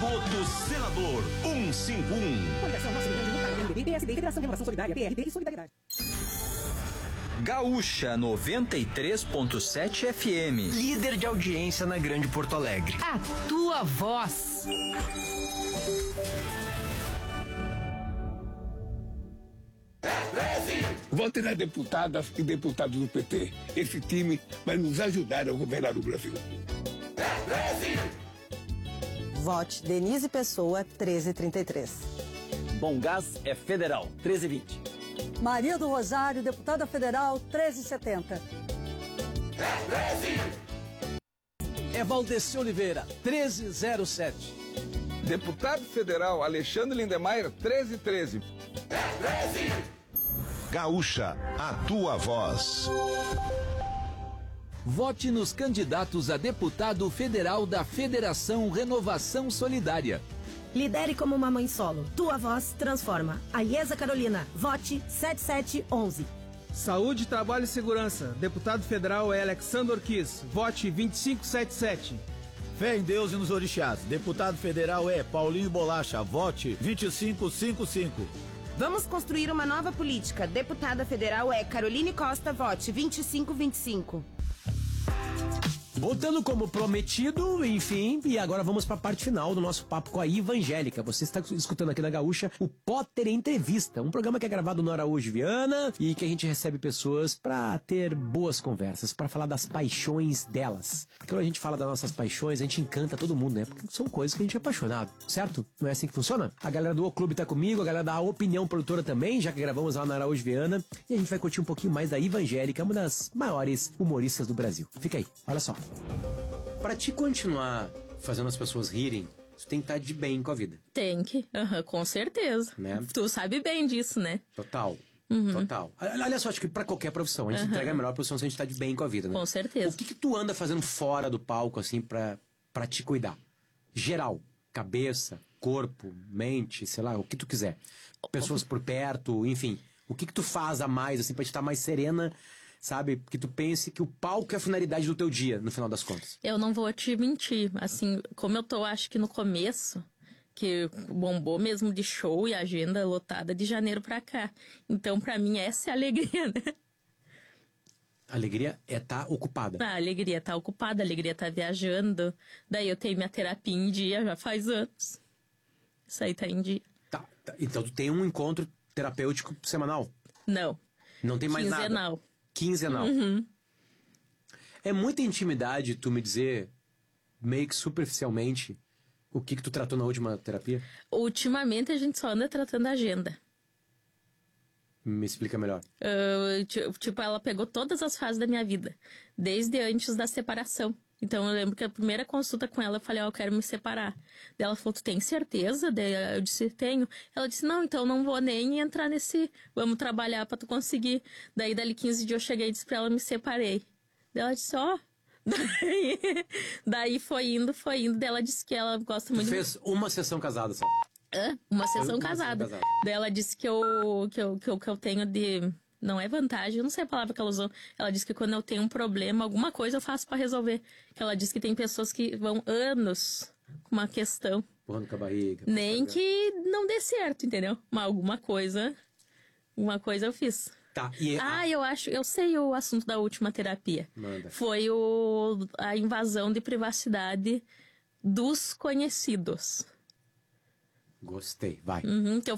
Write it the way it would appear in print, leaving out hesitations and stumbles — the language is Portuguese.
Voto Senador 151. Coligação Nosso Rio Grande do Sul, PMDB, PSD, Federação Renovação Solidária, PRD e Solidariedade. Gaúcha 93.7 FM. Líder de audiência na Grande Porto Alegre. A tua voz. Vote na deputada e deputados do PT. Esse time vai nos ajudar a governar o Brasil. Vote Denise Pessoa, 1333. Bom Gás é federal, 1320. Maria do Rosário, deputada federal, 1370. É Valdeci Oliveira, 1307. Deputado federal Alexandre Lindemeyer, 1313. Gaúcha, a tua voz. Vote nos candidatos a deputado federal da Federação Renovação Solidária. Lidere como uma mãe solo. Tua voz transforma. Aiesa Carolina. Vote 7711. Saúde, Trabalho e Segurança. Deputado federal é Alexandre Orquiz. Vote 2577. Fé em Deus e nos orixás. Deputado federal é Paulinho Bolacha. Vote 2555. Vamos construir uma nova política. Deputada federal é Caroline Costa. Vote 2525. Voltando como prometido, enfim, e agora vamos para a parte final do nosso papo com a Evangélica. Você está escutando aqui na Gaúcha o Potter Entrevista, um programa que é gravado no Araújo Viana e que a gente recebe pessoas para ter boas conversas, para falar das paixões delas. Quando a gente fala das nossas paixões, a gente encanta todo mundo, né? Porque são coisas que a gente é apaixonado, certo? Não é assim que funciona? A galera do O Clube tá comigo, a galera da Opinião Produtora também, já que gravamos lá no Araújo Viana, e a gente vai curtir um pouquinho mais da Evangélica, uma das maiores humoristas do Brasil. Fica aí, olha só. Pra te continuar fazendo as pessoas rirem, tu tem que estar de bem com a vida. Tem que, com certeza. Né? Tu sabe bem disso, né? Total. Total. Olha só, acho que pra qualquer profissão, a gente entrega a melhor profissão se a gente tá de bem com a vida, né? Com certeza. O que tu anda fazendo fora do palco, assim, pra te cuidar? Geral. Cabeça, corpo, mente, sei lá, o que tu quiser. Pessoas por perto, enfim. O que tu faz a mais, assim, pra te estar mais serena, sabe? Que tu pense que o palco é a finalidade do teu dia, no final das contas. Eu não vou te mentir. Assim, como eu tô, acho que no começo, que bombou mesmo de show e agenda lotada de janeiro pra cá. Então, pra mim, essa é a alegria, né? A alegria é estar ocupada. A alegria é estar ocupada, a alegria é estar viajando. Daí eu tenho minha terapia em dia já faz anos. Isso aí tá em dia. Tá. Então tu tem um encontro terapêutico semanal? Não. Não tem mais nada? Quinzenal. Quinzenal. É muita intimidade tu me dizer, meio que superficialmente, o que tu tratou na última terapia? Ultimamente a gente só anda tratando a agenda. Me explica melhor. Tipo, ela pegou todas as fases da minha vida, desde antes da separação. Então eu lembro que a primeira consulta com ela, eu falei, eu quero me separar. Daí ela falou, tu tem certeza? Daí eu disse, tenho. Ela disse, não, então não vou nem entrar nesse, vamos trabalhar pra tu conseguir. Daí dali 15 dias eu cheguei e disse pra ela, me separei. Daí ela disse, ó. Daí foi indo. Daí ela disse que ela gosta muito. Tu fez uma sessão casada só? Uma sessão casada. Daí ela disse que eu tenho de... Não é vantagem, eu não sei a palavra que ela usou. Ela disse que quando eu tenho um problema, alguma coisa eu faço pra resolver. Que ela disse que tem pessoas que vão anos com uma questão. Empurrando com a barriga. Nem que não dê certo, entendeu? Mas alguma coisa eu fiz. Tá. Eu sei o assunto da última terapia. Manda. Foi a invasão de privacidade dos conhecidos. Gostei, vai. Que eu